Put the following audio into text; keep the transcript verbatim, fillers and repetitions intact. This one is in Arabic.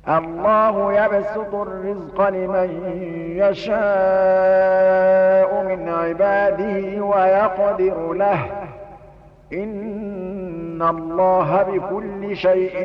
الله يبسط الرزق لمن يشاء من عباده ويقدر له إن الله بكل شيء